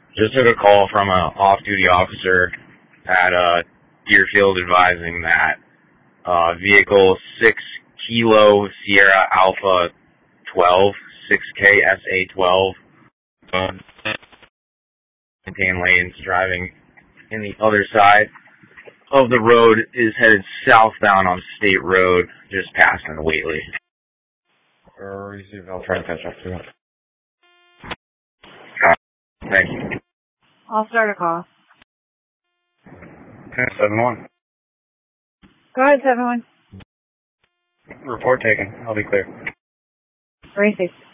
Just took a call from an off-duty officer at Deerfield advising that vehicle 6 Kilo Sierra Alpha 12, 6KSA 12, contain lanes driving in the other side of the road is headed southbound on State Road, just passing Whately. I'll try to catch up to him. Thank you. I'll start a call. 7-1. Go ahead, 7-1. Report taken. I'll be clear. Racing.